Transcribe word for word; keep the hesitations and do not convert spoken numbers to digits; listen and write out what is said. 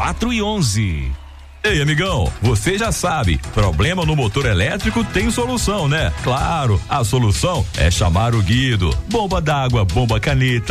quatro e onze. Ei, amigão, você já sabe, problema no motor elétrico tem solução, né? Claro, a solução é chamar o Guido. Bomba d'água, bomba caneta,